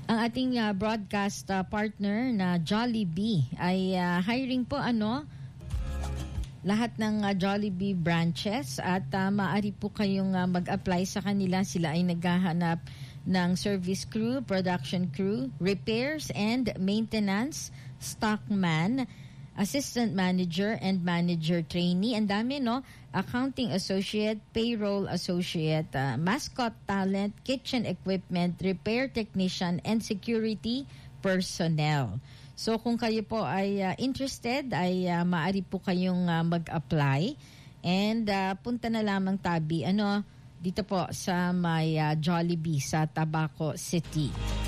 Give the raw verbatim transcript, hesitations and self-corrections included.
Ang ating uh, broadcast uh, partner na Jollibee ay uh, hiring po ano lahat ng uh, Jollibee branches at uh, maaari po kayong uh, mag-apply sa kanila. Sila ay naghahanap ng service crew, production crew, repairs and maintenance, stockman, assistant manager and manager trainee. Ang dami, no? Accounting associate, payroll associate, uh, mascot talent, kitchen equipment, repair technician, and security personnel. So kung kayo po ay uh, interested, ay uh, maaari po kayong uh, mag-apply. And uh, punta na lamang tabi, ano, dito po sa may uh, Jollibee sa Tabaco City.